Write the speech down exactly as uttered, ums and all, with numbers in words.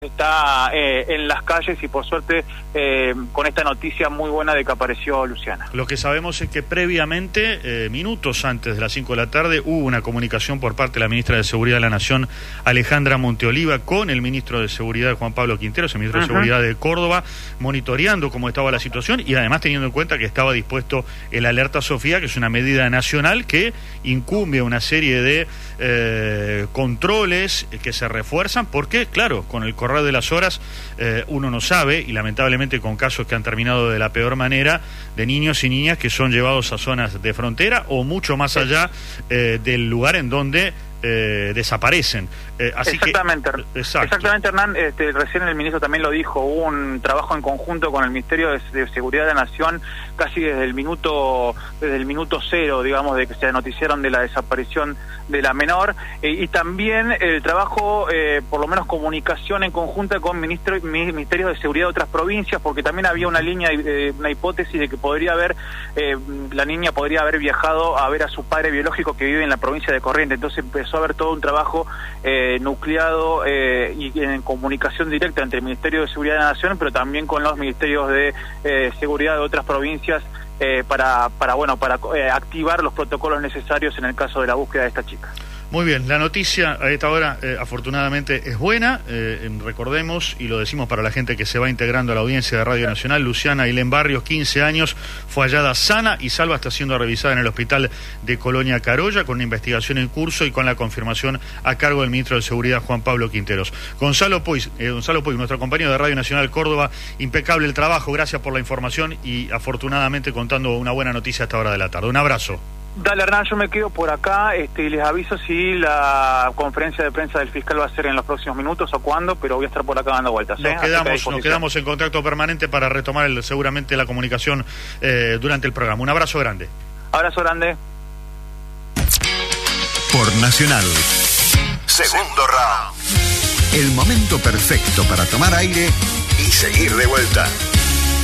Está eh, en las calles y por suerte eh, con esta noticia muy buena de que apareció Luciana. Lo que sabemos es que previamente, eh, minutos antes de las cinco de la tarde, hubo una comunicación por parte de la ministra de Seguridad de la Nación, Alejandra Monteoliva, con el ministro de Seguridad, Juan Pablo Quinteros, el ministro uh-huh. de Seguridad de Córdoba, monitoreando cómo estaba la situación y además teniendo en cuenta que estaba dispuesto el Alerta Sofía, que es una medida nacional que incumbe a una serie de eh, controles que se refuerzan porque, claro, con el correr de las horas eh, uno no sabe, y lamentablemente con casos que han terminado de la peor manera, de niños y niñas que son llevados a zonas de frontera o mucho más allá eh, del lugar en donde Eh, desaparecen. Eh, así exactamente, que, exacto. exactamente, Hernán. Este, recién el ministro también lo dijo. Hubo un trabajo en conjunto con el Ministerio de, de Seguridad de la Nación, casi desde el minuto, desde el minuto cero, digamos, de que se noticiaron de la desaparición de la menor, eh, y también el trabajo, eh, por lo menos comunicación en conjunta con ministro, ministerios de seguridad de otras provincias, porque también había una línea, eh, una hipótesis de que podría haber, eh, la niña podría haber viajado a ver a su padre biológico que vive en la provincia de Corrientes. Entonces empezó a haber todo un trabajo eh, nucleado eh, y en comunicación directa entre el Ministerio de Seguridad de la Nación, pero también con los ministerios de eh, seguridad de otras provincias eh, para, para, bueno, para eh, activar los protocolos necesarios en el caso de la búsqueda de esta chica. Muy bien, la noticia a esta hora eh, afortunadamente es buena, eh, recordemos y lo decimos para la gente que se va integrando a la audiencia de Radio Nacional, Luciana Ailén Barrios, quince años, fue hallada sana y salva, está siendo revisada en el hospital de Colonia Carolla con una investigación en curso y con la confirmación a cargo del ministro de Seguridad Juan Pablo Quinteros. Gonzalo Puig, eh, Gonzalo Puig, nuestro compañero de Radio Nacional Córdoba, impecable el trabajo, gracias por la información y afortunadamente contando una buena noticia a esta hora de la tarde. Un abrazo. Dale, Hernán, yo me quedo por acá este, y les aviso si la conferencia de prensa del fiscal va a ser en los próximos minutos o cuándo, pero voy a estar por acá dando vueltas. ¿eh? Nos quedamos, nos quedamos en contacto permanente para retomar el, seguramente la comunicación eh, durante el programa. Un abrazo grande. Abrazo grande. Por Nacional. Segundo round. El momento perfecto para tomar aire y seguir de vuelta.